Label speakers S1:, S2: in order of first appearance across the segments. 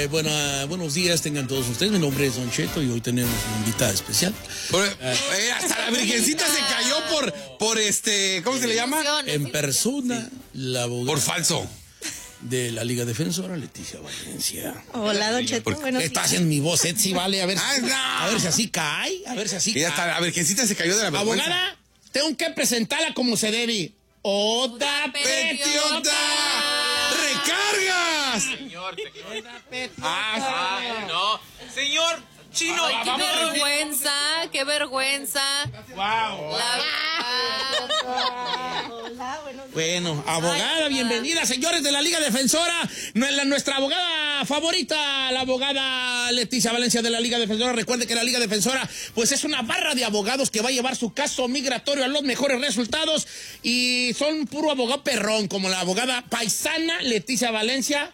S1: Buenos días, tengan todos ustedes. Mi nombre es Don Cheto y hoy tenemos una invitada especial.
S2: Hasta la virgencita se cayó por ¿cómo se le llama?
S1: En persona, la abogada.
S2: Por falso.
S1: De la Liga Defensora, Leticia Valencia.
S3: Hola, Don Cheto.
S1: ¿Qué está haciendo mi voz, sí, vale? A ver si así cae. A ver si así
S2: cae. Hasta la virgencita se cayó de la vergüenza.
S1: Abogada, tengo que presentarla como se debe. ¡Oda Petiota!
S2: ¡Recargas!
S4: Señor,
S2: no.
S4: Señor Chino.
S5: Ay, qué vergüenza, qué vergüenza.
S1: Wow. Bueno, abogada, bienvenida, señores de la Liga Defensora. Nuestra abogada favorita, la abogada Leticia Valencia de la Liga Defensora. Recuerde que la Liga Defensora, pues es una barra de abogados que va a llevar su caso migratorio a los mejores resultados. Y son puro abogado perrón, como la abogada paisana Leticia Valencia.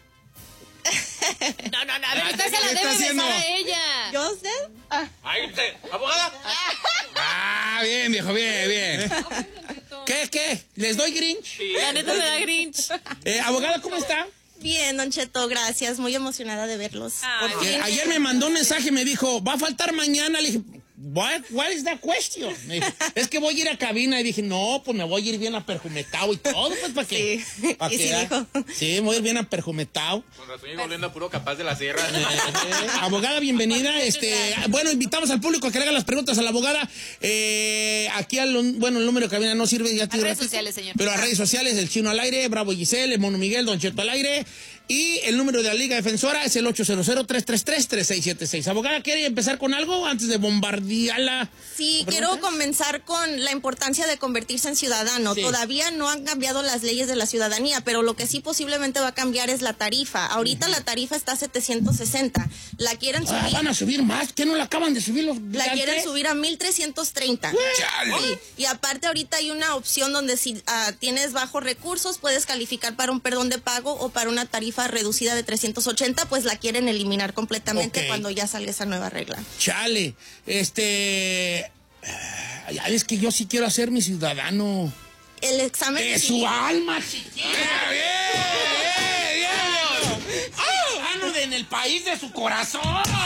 S5: No, a ver, usted se la debe besar a ella.
S3: ¿Yo usted?
S4: Ahí usted, abogada.
S2: Bien, viejo, bien.
S1: ¿Qué? ¿Les doy Grinch?
S5: La neta me da Grinch.
S1: Abogada, ¿cómo está?
S3: Bien, Don Cheto, gracias. Muy emocionada de verlos.
S1: Ayer me mandó un mensaje y me dijo, ¿va a faltar mañana? Le dije, what is the question? Me dijo, es que voy a ir a cabina. Y dije, no, pues me voy a ir bien aperjumetado y todo, pues, ¿para qué?
S3: Sí,
S1: ¿Pa
S3: y
S1: qué?
S3: sí dijo.
S1: Sí, me voy a ir bien aperjumetado.
S4: Con razón iba volviendo a puro Capaz de la Sierra.
S1: Abogada, bienvenida. Bueno, invitamos al público a que le haga las preguntas a la abogada. Aquí, el número de cabina no sirve. Ya
S5: a redes sociales, señor.
S1: Pero a redes sociales, el Chino al aire, Bravo Giselle, el Mono Miguel, Don Cheto al aire. Y el número de la Liga Defensora es el 800-333-3676. Abogada, ¿quiere empezar con algo antes de bombardearla?
S3: Sí, quiero comenzar con la importancia de convertirse en ciudadano.
S1: Sí.
S3: Todavía no han cambiado las leyes de la ciudadanía, pero lo que sí posiblemente va a cambiar es la tarifa. Ahorita la tarifa está a 760. La quieren subir.
S1: ¿Van a subir más? ¿Qué no la acaban de subir los
S3: La quieren subir a 1330. Sí. Y aparte ahorita hay una opción donde si tienes bajos recursos puedes calificar para un perdón de pago o para una tarifa reducida de 380, pues la quieren eliminar completamente cuando ya salga esa nueva regla.
S1: Chale, es que yo sí quiero hacer mi ciudadano.
S3: El examen
S1: de su alma chiquita. Bien. Ciudadano en el país de su corazón.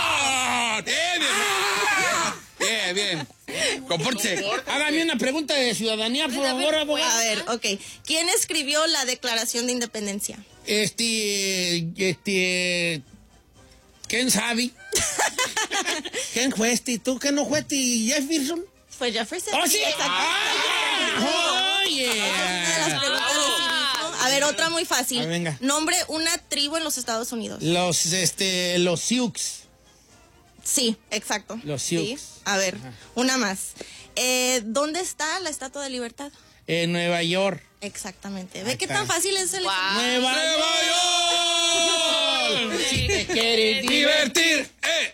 S2: Bien. Compórtese.
S1: Hágame una pregunta de ciudadanía, por favor, abogado.
S3: A ver, ok. ¿Quién escribió la Declaración de Independencia?
S1: ¿Quién sabe? ¿Quién fue ¿Tú qué no fuiste? ¿Jefferson?
S3: Fue Jefferson.
S1: ¡Oh, sí!
S3: A ver, otra muy fácil.
S1: Venga.
S3: Nombre una tribu en los Estados Unidos.
S1: Los Sioux.
S3: Sí, exacto.
S1: Los Sioux.
S3: Sí. A ver, una más. ¿Dónde está la Estatua de Libertad?
S1: En Nueva York.
S3: Exactamente. ¿Ve qué tan fácil es el examen?
S1: ¡Nueva York! Si te quieres divertir,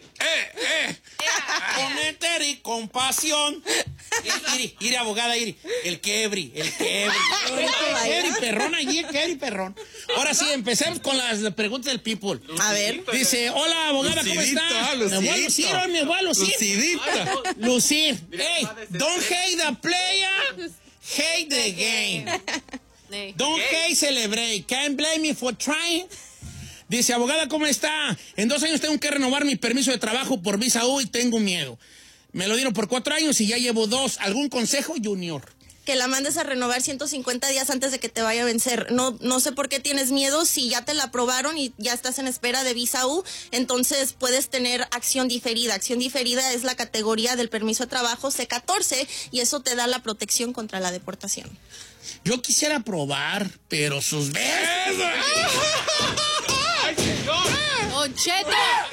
S1: con éter y compasión. Ir, abogada, ir. El quebri. El quebri perrón allí, el quebri perrón. Ahora sí, empecemos con las preguntas del people.
S3: A ver.
S1: Dice, hola, abogada, ¿cómo está? Me voy a lucir. Lucir. Hey, don't hate the player, hate the game. Don't hate, celebrate. Can't blame me for trying. Dice, abogada, ¿cómo está? En 2 años tengo que renovar mi permiso de trabajo por visa U y tengo miedo. Me lo dieron por 4 años y ya llevo 2. ¿Algún consejo, Junior?
S3: Que la mandes a renovar 150 días antes de que te vaya a vencer. No sé por qué tienes miedo. Si ya te la aprobaron y ya estás en espera de visa U, entonces puedes tener acción diferida. Acción diferida es la categoría del permiso de trabajo C14 y eso te da la protección contra la deportación.
S1: Yo quisiera probar, pero sus besos.
S4: ¡Ay, señor!
S5: ¡Don Cheto!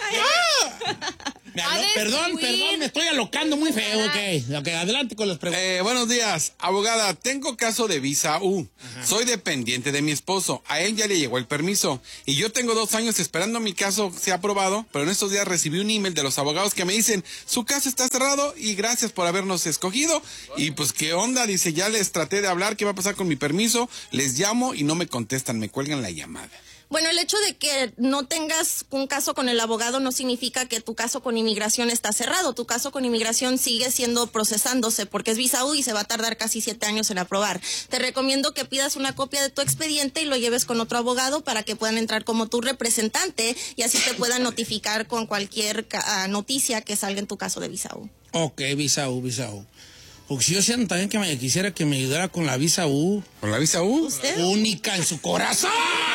S1: Perdón, me estoy alocando muy feo. Ok, adelante con las preguntas.
S2: Buenos días, abogada. Tengo caso de visa U. Soy dependiente de mi esposo. A él ya le llegó el permiso. Y yo tengo 2 años esperando mi caso sea aprobado, pero en estos días recibí un email de los abogados que me dicen, su caso está cerrado y gracias por habernos escogido. Y pues, ¿qué onda? Dice, ya les traté de hablar, ¿qué va a pasar con mi permiso? Les llamo y no me contestan, me cuelgan la llamada.
S3: Bueno, el hecho de que no tengas un caso con el abogado no significa que tu caso con inmigración está cerrado. Tu caso con inmigración sigue siendo procesándose porque es visa U y se va a tardar casi 7 años en aprobar. Te recomiendo que pidas una copia de tu expediente y lo lleves con otro abogado para que puedan entrar como tu representante y así te puedan notificar con cualquier noticia que salga en tu caso de visa U.
S1: Ok, visa U. Porque si yo siento también que me quisiera que me ayudara con la visa U.
S2: ¿Con la visa U?
S3: ¿Usted?
S1: Única en su corazón.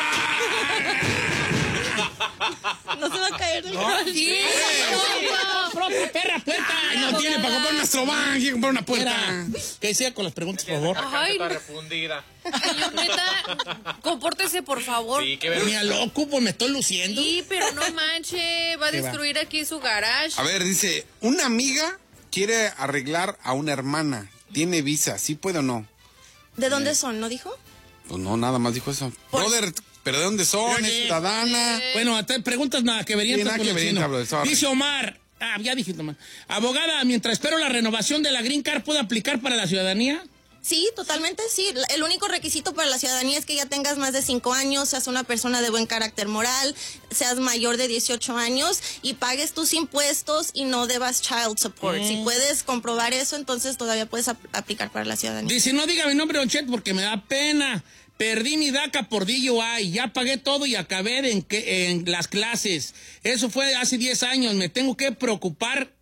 S3: No se va a caer del
S5: Sí.
S1: Perra, puerta.
S2: No tiene para comprar un Astroban, quiere comprar una puerta.
S1: Que siga con las preguntas, por favor.
S5: Ay,
S4: Está refundida.
S5: señor, neta, compórtese, por favor.
S4: Sí, qué ver.
S1: Ni a loco, pues me estoy luciendo.
S5: Sí, pero no manche, va a
S1: ¿Qué va?
S5: destruir aquí su garage.
S2: A ver, dice, una amiga quiere arreglar a una hermana. ¿Tiene visa? ¿Sí puede o no?
S3: ¿De dónde son? ¿No dijo?
S2: Pues no, nada más dijo eso. Brother, ¿pero de dónde son?
S1: Oye.
S2: ¿Es ciudadana?
S1: Bueno, te preguntas nada que verían.
S2: Sí, nada que verienta, brother, sorry.
S1: Dice Omar. Ya dijiste, Omar. Abogada, mientras espero la renovación de la Green Card, ¿puedo aplicar para la ciudadanía?
S3: Sí, totalmente, sí. El único requisito para la ciudadanía es que ya tengas más de 5 años, seas una persona de buen carácter moral, seas mayor de 18 años y pagues tus impuestos y no debas child support. Si puedes comprobar eso, entonces todavía puedes aplicar para la ciudadanía.
S1: Dice, no diga mi nombre, Don Chet, porque me da pena. Perdí mi DACA por DUI, ya pagué todo y acabé en las clases. Eso fue hace 10 años, me tengo que preocupar.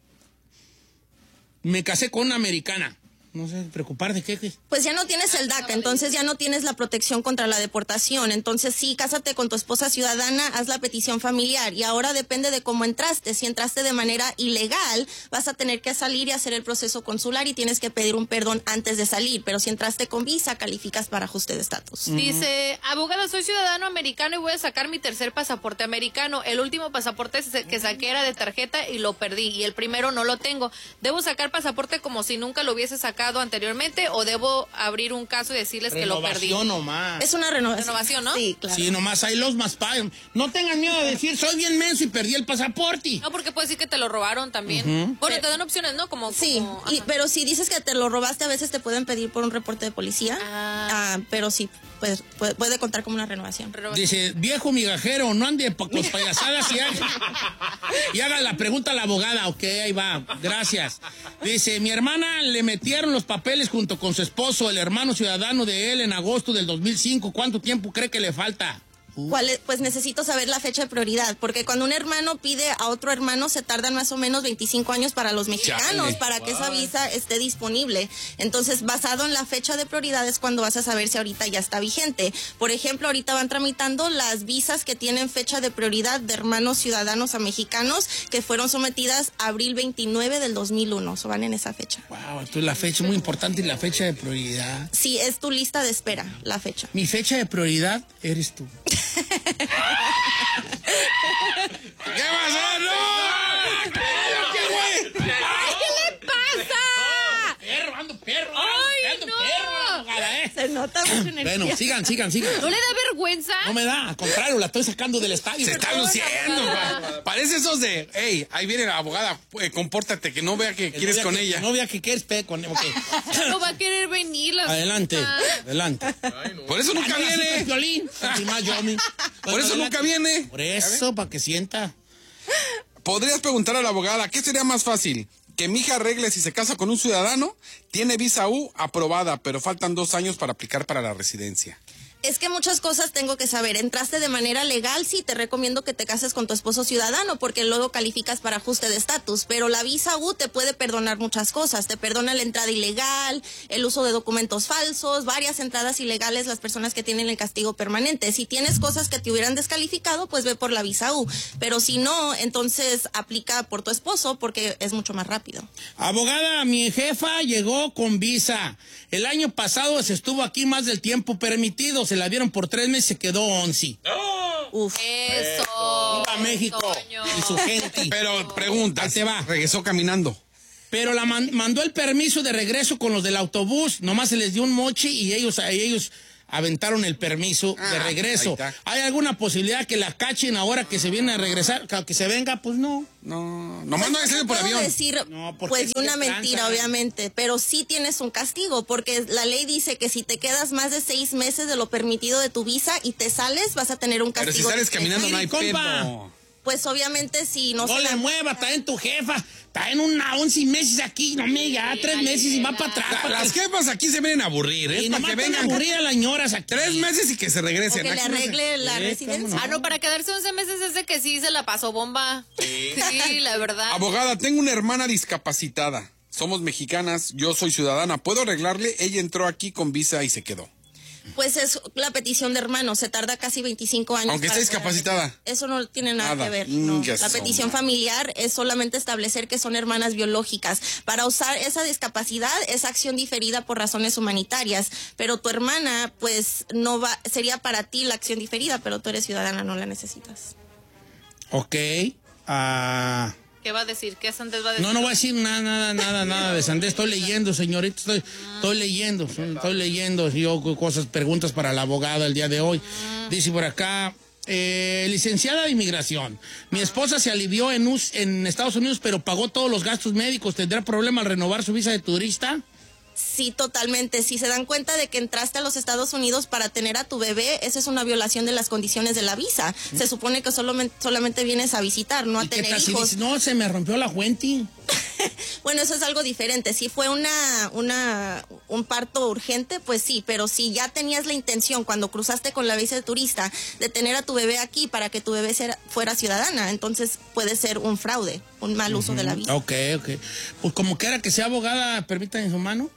S1: Me casé con una americana. No sé, ¿preocupar de qué?
S3: Pues ya no tienes el DACA, entonces ya no tienes la protección contra la deportación. Entonces sí, cásate con tu esposa ciudadana, haz la petición familiar y ahora depende de cómo entraste. Si entraste de manera ilegal, vas a tener que salir y hacer el proceso consular y tienes que pedir un perdón antes de salir. Pero si entraste con visa, calificas para ajuste de estatus.
S5: Dice, abogada, soy ciudadano americano y voy a sacar mi tercer pasaporte americano. El último pasaporte que saqué era de tarjeta y lo perdí. Y el primero no lo tengo. ¿Debo sacar pasaporte como si nunca lo hubiese sacado anteriormente o debo abrir un caso y decirles que lo perdí?
S1: Renovación nomás.
S3: Es una renovación.
S5: Renovación, ¿no?
S3: Sí, claro.
S1: Sí, nomás hay los más pagan. No tengan miedo de decir, soy bien menso y perdí el pasaporte.
S5: No, porque puede decir que te lo robaron también. Bueno, te dan opciones, ¿no?
S3: Sí, pero si dices que te lo robaste, a veces te pueden pedir por un reporte de policía. Pero sí, pues, puede contar como una renovación.
S1: Dice, viejo migajero, no ande con payasadas y haga la pregunta a la abogada. Ok, ahí va, gracias. Dice, mi hermana le metieron los papeles junto con su esposo, el hermano ciudadano de él, en agosto del 2005. ¿Cuánto tiempo cree que le falta?
S3: Pues necesito saber la fecha de prioridad, porque cuando un hermano pide a otro hermano se tardan más o menos 25 años para los mexicanos, para que esa visa esté disponible. Entonces, basado en la fecha de prioridad es cuando vas a saber si ahorita ya está vigente. Por ejemplo, ahorita van tramitando las visas que tienen fecha de prioridad de hermanos ciudadanos a mexicanos que fueron sometidas abril 29 del 2001, o van en esa fecha.
S1: Wow, entonces la fecha es muy importante y la fecha de prioridad.
S3: Sí, es tu lista de espera, la fecha.
S1: Mi fecha de prioridad eres tú.
S2: ¿Qué pasó? ¡No!
S1: ¿Qué güey?
S5: ¿Qué le pasa?
S1: Perro, ando perro.
S5: ¡Ay,
S1: ando
S5: no!
S1: perro, abogada,
S3: Se nota mucha energía.
S1: Bueno, sigan.
S5: ¿No le da vergüenza?
S1: No me da, al contrario, la estoy sacando del estadio.
S2: Se está luciendo, pa. Parece esos de, hey, ahí viene la abogada, compórtate, que no vea que quieres con ella.
S1: No vea que quieres con ella. Okay.
S5: No va a querer venir la
S1: Adelante.
S2: Por eso nunca viene.
S1: Violín.
S2: Por eso nunca viene.
S1: Por eso, para que sienta.
S2: ¿Podrías preguntar a la abogada qué sería más fácil? ¿Que mi hija arregle si se casa con un ciudadano? Tiene visa U aprobada, pero faltan 2 años para aplicar para la residencia.
S3: Es que muchas cosas tengo que saber. Entraste de manera legal, sí, te recomiendo que te cases con tu esposo ciudadano porque luego calificas para ajuste de estatus. Pero la visa U te puede perdonar muchas cosas. Te perdona la entrada ilegal, el uso de documentos falsos, varias entradas ilegales, las personas que tienen el castigo permanente. Si tienes cosas que te hubieran descalificado, pues ve por la visa U. Pero si no, entonces aplica por tu esposo porque es mucho más rápido.
S1: Abogada, mi jefa llegó con visa. El año pasado se estuvo aquí más del tiempo permitido. Se la dieron por 3 meses, se quedó 11.
S3: Uf.
S5: Eso.
S1: Viva México
S5: Toño.
S1: y su gente.
S2: Pero pregunta,
S1: Ahí te va.
S2: regresó caminando.
S1: Pero mandó el permiso de regreso con los del autobús. Nomás se les dio un moche y ellos aventaron el permiso de regreso. ¿Hay alguna posibilidad que la cachen ahora que se viene a regresar? Que se venga, pues no.
S2: No, nomás no decir por avión.
S3: Decir, pues una mentira, obviamente, pero sí tienes un castigo, porque la ley dice que si te quedas más de 6 meses de lo permitido de tu visa y te sales, vas a tener un castigo.
S2: Pero si sales caminando no hay pedo.
S3: Pues obviamente si no
S1: le mueva, está en tu jefa, está en 11 meses aquí, no me ya 3 meses y va para atrás.
S2: Las jefas aquí se vienen a aburrir, ¿eh?
S1: Y para que vengan a aburrir a las señoras aquí.
S2: 3 meses y que se regresen.
S3: O que le arregle la residencia.
S5: No, para quedarse 11 meses es de que sí se la pasó bomba. Sí, la verdad.
S2: Abogada, tengo una hermana discapacitada. Somos mexicanas, yo soy ciudadana. ¿Puedo arreglarle? Ella entró aquí con visa y se quedó.
S3: Pues es la petición de hermanos, se tarda casi 25 años.
S2: Aunque esté discapacitada.
S3: Eso no tiene nada que ver. No. La petición familiar es solamente establecer que son hermanas biológicas. Para usar esa discapacidad es acción diferida por razones humanitarias. Pero tu hermana, pues, no va, sería para ti la acción diferida, pero tú eres ciudadana, no la necesitas.
S1: Ok.
S5: ¿Qué va a decir? ¿Qué Sandés va a decir?
S1: No voy a decir nada de Sandés. Estoy leyendo, señorita. Estoy leyendo. Yo preguntas para la abogada el día de hoy. Dice por acá, licenciada de inmigración. Mi esposa se alivió en Estados Unidos, pero pagó todos los gastos médicos. ¿Tendrá problema al renovar su visa de turista?
S3: Sí, totalmente. Si se dan cuenta de que entraste a los Estados Unidos para tener a tu bebé, esa es una violación de las condiciones de la visa. Se supone que solamente vienes a visitar, no a tener hijos.
S1: Si dices, no, se me rompió la fuente.
S3: Bueno, eso es algo diferente. Si fue un parto urgente, pues sí, pero si ya tenías la intención cuando cruzaste con la visa de turista de tener a tu bebé aquí para que tu bebé fuera ciudadana, entonces puede ser un fraude, un mal uso de la visa.
S1: Ok. Pues como quiera que sea abogada, permítanme su mano,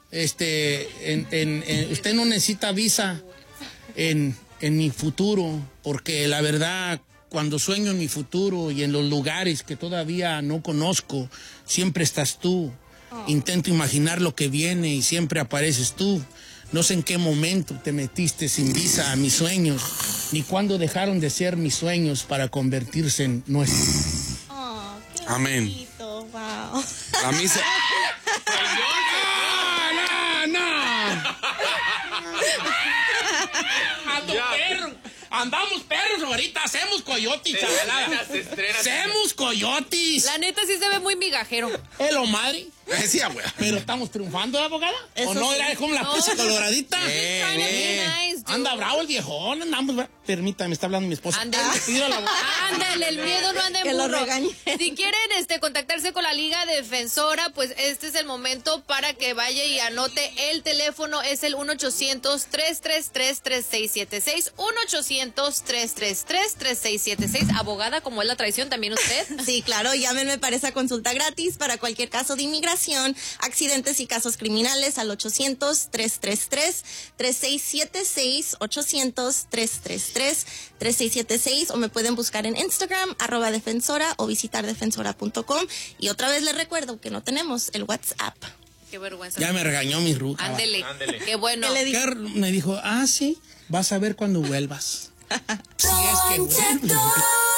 S1: usted no necesita visa en mi futuro, porque la verdad, cuando sueño en mi futuro y en los lugares que todavía no conozco, siempre estás tú. Intento imaginar lo que viene y siempre apareces tú. No sé en qué momento te metiste sin visa a mis sueños, ni cuándo dejaron de ser mis sueños para convertirse en nuestros.
S2: Amén.
S3: Bonito, wow.
S2: A mí se...
S1: ¡No! ¡A tu perro! Andamos perros ahorita, hacemos coyotes, chavalada. Hacemos coyotes.
S5: La neta sí se ve muy migajero.
S1: Hello, madre.
S2: Decía, güey.
S1: Pero estamos triunfando, ¿eh, abogada? ¿O no? Era como la puse coloradita. Anda bravo el viejón, andamos. Permítame, está hablando mi esposa.
S5: Ándale, el miedo no anda en burro.
S3: Lo regañe.
S5: Si quieren contactarse con la Liga Defensora, pues este es el momento para que vaya y anote el teléfono. Es el 1-800-333-3676. 1-800-333-3676. Abogada, como es la tradición, también usted.
S3: Sí, claro, llámenme para esa consulta gratis para cualquier caso de inmigración, accidentes y casos criminales al 800-333-3676, 800-333-3676, o me pueden buscar en Instagram, @defensora, o visitar defensora.com. Y otra vez les recuerdo que no tenemos el WhatsApp.
S5: Qué vergüenza.
S1: Ya me regañó mi ruca.
S5: Ándele. Qué bueno.
S3: ¿Qué le dijo?
S1: Me dijo, sí, vas a ver cuando vuelvas. Sí, es que bueno.